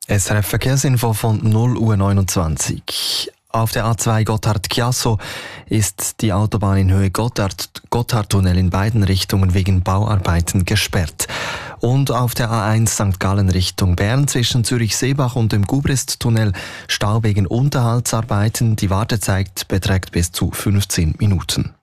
SRF Verkehrsinfo von 0:29 Uhr. Auf der A2 Gotthard-Chiasso ist die Autobahn in Höhe Gotthardtunnel in beiden Richtungen wegen Bauarbeiten gesperrt. Und auf der A1 St. Gallen Richtung Bern zwischen Zürich-Seebach und dem Gubrist-Tunnel Stau wegen Unterhaltsarbeiten. Die Wartezeit beträgt bis zu 15 Minuten.